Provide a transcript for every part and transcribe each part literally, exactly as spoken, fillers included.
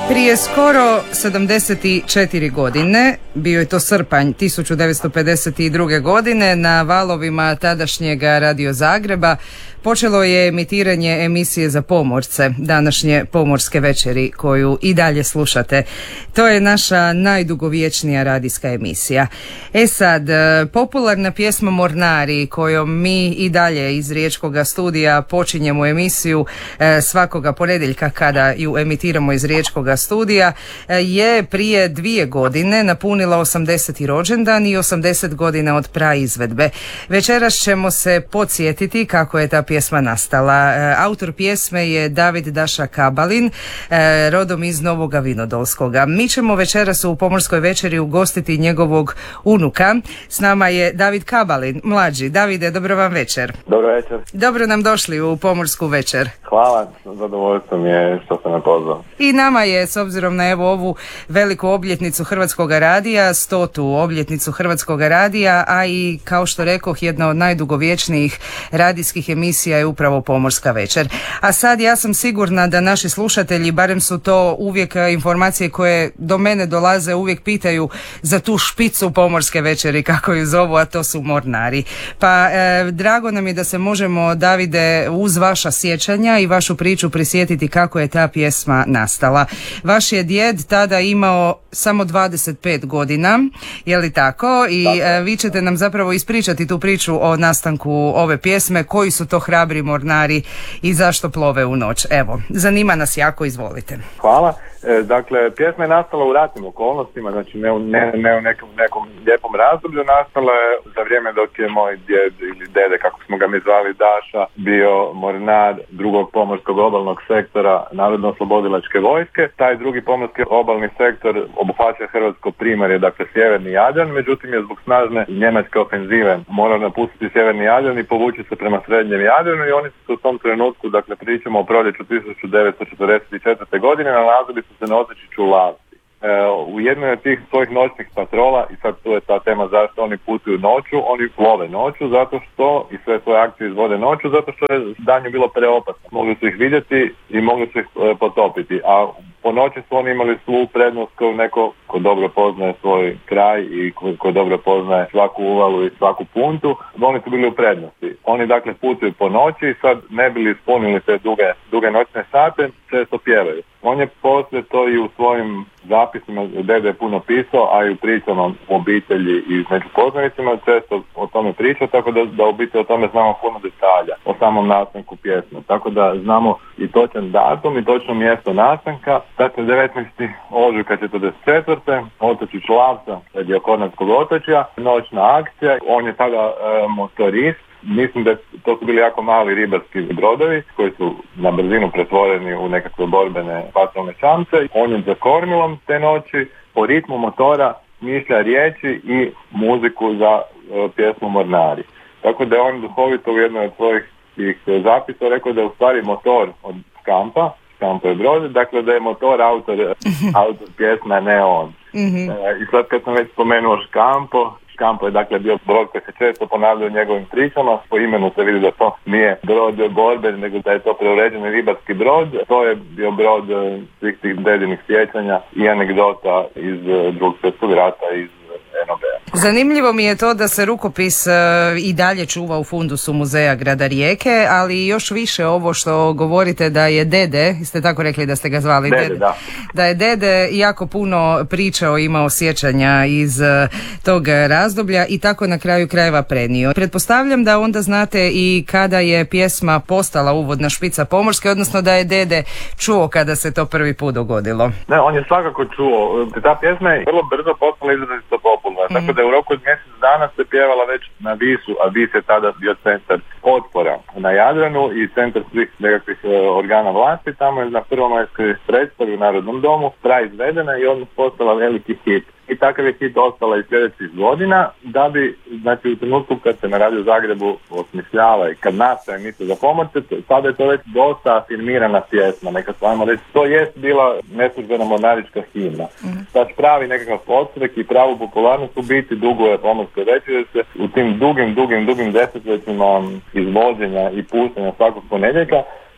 Prije skoro sedamdeset četiri godine, bio je to srpanj tisuću devetsto pedeset druge. godine, na valovima tadašnjega Radio Zagreba počelo je emitiranje emisije za pomorce, današnje Pomorske večeri, koju i dalje slušate. To je naša najdugovječnija radijska emisija. E sad, popularna pjesma Mornari, kojom mi i dalje iz Riječkoga studija počinjemo emisiju svakoga ponedjeljka kada ju emitiramo iz Riječkoga studija, je prije dvije godine napunila osamdeseti rođendan i osamdeset godina od praizvedbe. Večeras ćemo se podsjetiti kako je ta pjesma nastala. Autor pjesme je David Daša Kabalin, rodom iz Novoga Vinodolskoga. Mi ćemo večeras u Pomorskoj večeri ugostiti njegovog unuka. S nama je David Kabalin, mlađi. Davide, dobro vam večer. Dobro večer. Dobro nam došli u Pomorsku večer. Hvala, zadovoljstvo mi je što sam me pozvao. I nama je, s obzirom na evo ovu veliku obljetnicu Hrvatskoga radija, stotu obljetnicu Hrvatskoga radija, a i kao što rekoh, jedna od najdugovječnijih radijskih emisija je upravo Pomorska večer. A sad ja sam sigurna da naši slušatelji, barem su to uvijek informacije koje do mene dolaze, uvijek pitaju za tu špicu Pomorske večeri, kako ju zovu, a to su Mornari. Pa e, drago nam je da se možemo, Davide, uz vaša sjećanja i vašu priču prisjetiti kako je ta pjesma nastala. Vaš je djed tada imao samo dvadeset pet godina, je li tako? I e, vi ćete nam zapravo ispričati tu priču o nastanku ove pjesme, koji su to hrabri mornari i zašto plove u noć. Evo, zanima nas jako, izvolite. Hvala. E, dakle, pjesma je nastala u ratnim okolnostima, znači ne u, ne, ne u nekom, nekom lijepom razdoblju, nastala je za vrijeme dok je moj djed ili dede, kako smo ga mi zvali, Daša, bio mornar drugog pomorskog obalnog sektora Narodno-oslobodilačke vojske. Taj drugi pomorski obalni sektor obuhvaća hrvatsko primorje, dakle sjeverni Jadran, međutim je zbog snažne njemačke ofenzive morao napustiti sjeverni Jadran i povući se prema srednjem Jadranu i oni su se u tom trenutku, dakle pričamo o proljeću tisuću devetsto četrdeset četvrte. godine, nalazili su se na otočiću Lavci. E, u jednoj od tih svojih noćnih patrola, i sad tu je ta tema zašto oni putuju noću, oni plove noću zato što, i sve svoje akcije izvode noću, zato što je danju bilo preopasno. Mogli su ih vidjeti i mogli su ih e, potopiti, a po noći su oni imali svu prednost kao neko ko dobro poznaje svoj kraj i ko, ko dobro poznaje svaku uvalu i svaku puntu, oni su bili u prednosti. Oni dakle putuju po noći i sad ne bili ispunili te duge, duge noćne sate, često pjevaju. On je poslije to i u svojim zapisima, dede je puno pisao, a i u pričama u obitelji i među poznanicima često o tome priča, tako da, da u biti o tome znamo puno detalja, o samom nastanku pjesme. Tako da znamo i točan datum i točno mjesto nastanka. Dakle, devetnaestog ožujka četrdeset četvrte. otočić Lavca, dio Kornatskog otočja, noćna akcija. On je tada e, motorist. Mislim da to su bili jako mali ribarski brodovi koji su na brzinu pretvoreni u nekakve borbene patrolne čamce. On je za kormilom te noći po ritmu motora smišlja riječi i muziku za e, pjesmu Mornari. Tako da je on duhovito u jednoj od svojih tih zapisa rekao da je u stvari motor od Škampa, Škampa je brod, dakle da je motor autor, autor pjesme, ne on. Mm-hmm. E, I sad kad sam već spomenuo Škampo, Škampo je dakle bio brod koji se često ponavlja u njegovim pričama, po imenu se vidi da to nije brod borbe, nego da je to preuređeni ribarski brod. To je bio brod svih tih dedinih sjećanja i anegdota iz drugog svjetskog rata, iz N O B-a. Zanimljivo mi je to da se rukopis uh, i dalje čuva u fundusu Muzeja grada Rijeke, ali još više ovo što govorite da je dede, ste tako rekli da ste ga zvali dede, dede, da. da je dede jako puno pričao, imao sjećanja iz uh, tog razdoblja i tako na kraju krajeva prenio. Pretpostavljam da onda znate i kada je pjesma postala uvodna špica Pomorske, odnosno da je dede čuo kada se to prvi put dogodilo. Ne, on je svakako čuo. Ta pjesma je vrlo brzo postala izrazito popularna, mm. tako da je u roku od mjesec dana se pjevala već na Visu, a Vis je tada bio centar otpora na Jadranu i centar svih nekakvih organa vlasti. Tamo je na prvomajskoj predstavi u Narodnom domu praizvedena i odmah postala veliki hit. I takav je hit ostala i sljedećih godina, da bi, znači u trenutku kad se na Radio Zagrebu osmišljava i kad nastaje emisija za pomorce, sada je to već dosta afirmirana pjesma, neka stvarno reći, to jest bila neslužbena mornarička himna. Mm-hmm. Znači pravi nekakav podstrek i pravu popularnost u biti duguje Pomorskoj večeri, se u tim dugim, dugim, dugim desetljećima izvođenja i puštanja svakog ponedjeljka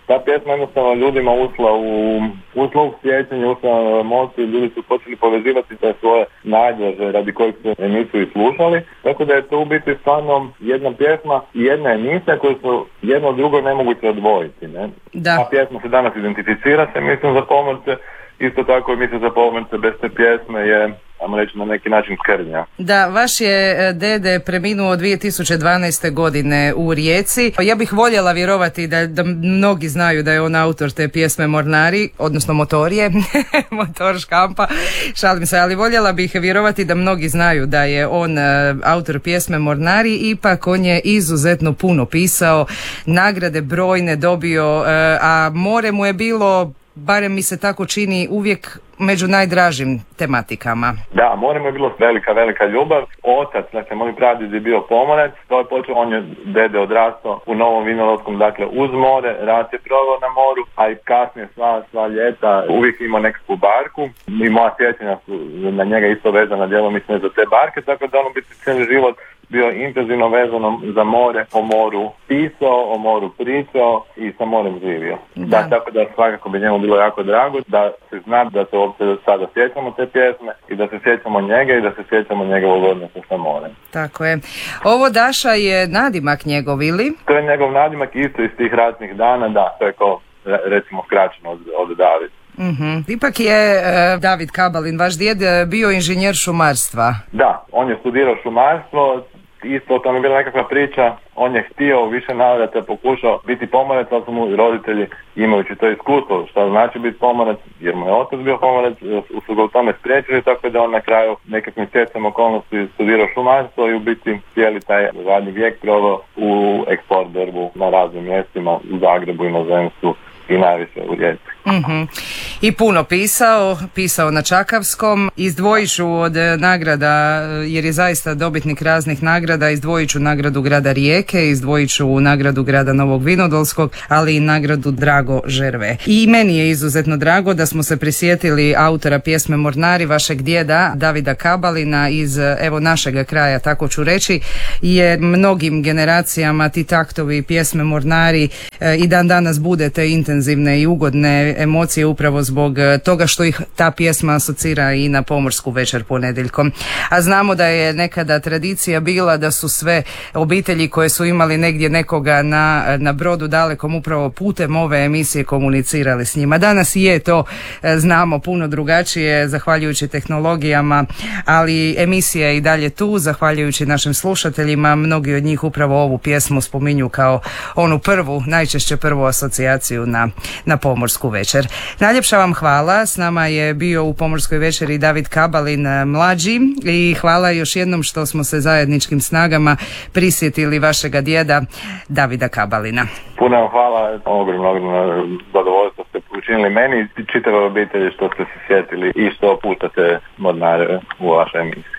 ta pjesma jednostavno ljudima usla u, usla u sjećanje, usla u emociju, ljudi su počeli povezivati te svoje nađaže radi kojeg su emisiju i slušali, tako da je to u biti stvarno jedna pjesma i jedna emisija koju su jedno od drugo nemoguće odvojiti. Ne? Da. A pjesma se danas identificira se emisijom za pomorce, isto tako emisija za pomorce bez te pjesme je, ajmo reći, na neki način skrdnja. Da, vaš je dede preminuo dvije tisuće dvanaeste. godine u Rijeci. Ja bih voljela vjerovati da, da mnogi znaju da je on autor te pjesme Mornari, odnosno Motorije, Motor škampa, šalim se, ali voljela bih vjerovati da mnogi znaju da je on uh, autor pjesme Mornari, ipak on je izuzetno puno pisao, nagrade brojne dobio, uh, a more mu je bilo, barem mi se tako čini, uvijek među najdražim tematikama. Da, more mu je bilo velika, velika ljubav. Otac, dakle, moj pradjed je bio pomorac, to je počeo, on je dede odrastao u Novom Vinodolskom, dakle, uz more, rat je proveo na moru, a i kasnije sva, sva ljeta uvijek imao nekakvu barku i moja sjećanja su na njega isto vezana djelomično za te barke, tako da on biti cijeli život bio intenzivno vezano za more, o moru pisao, o moru pričao i sa morem živio. Da. Da, tako da svakako bi njemu bilo jako drago da se zna da se uopće sada sjećamo te pjesme i da se sjećamo njega i da se sjećamo njegovog odnosa sa morem. Tako je. Ovo Daša je nadimak njegov, ili? To je njegov nadimak isto iz tih ratnih dana, da, to je kao recimo skraćeno od, od David. Mm-hmm. Ipak je uh, David Kabalin, vaš djed, bio inženjer šumarstva. Da, on je studirao šumarstvo, isto o tom je bila nekakva priča, on je htio više navrata, pokušao biti pomorac, ali su mu roditelji, imajući to iskustvo što znači biti pomorac, jer mu je otac bio pomorac, su ga u tome spriječili, tako da on na kraju nekakvim stjecajem okolnosti studirao šumarstvo i u biti cijeli taj radni vijek proveo u eksport berbu na raznim mjestima, u Zagrebu, inozemstvu i najviše u Rijeci. Mm-hmm. I puno pisao, pisao na Čakavskom. Izdvojit ću od nagrada, jer je zaista dobitnik raznih nagrada, izdvojit ću nagradu grada Rijeke, izdvojit ću nagradu grada Novog Vinodolskog, ali i nagradu Drago Žerve. I meni je izuzetno drago da smo se prisjetili autora pjesme Mornari, vašeg djeda Davida Kabalina iz, evo, našega kraja, tako ću reći, jer mnogim generacijama ti taktovi pjesme Mornari e, i dan danas bude te intenzivne i ugodne emocije upravo zbog toga što ih ta pjesma asocira i na pomorsku večer ponedjeljkom. A znamo da je nekada tradicija bila da su sve obitelji koje su imali negdje nekoga na, na brodu dalekom upravo putem ove emisije komunicirali s njima. Danas je to, znamo, puno drugačije zahvaljujući tehnologijama, ali emisija je i dalje tu, zahvaljujući našim slušateljima. Mnogi od njih upravo ovu pjesmu spominju kao onu prvu, najčešće prvu asocijaciju na, na pomorsku večer. Najljepša vam hvala, s nama je bio u pomorskoj večeri David Kabalin mlađi i hvala još jednom što smo se zajedničkim snagama prisjetili vašega djeda Davida Kabalina. Puno vam hvala, ogromno, ogromno zadovoljstvo ste učinili meni i čitave obitelji što ste se sjetili i što puštate Mornare u vašoj emisiji.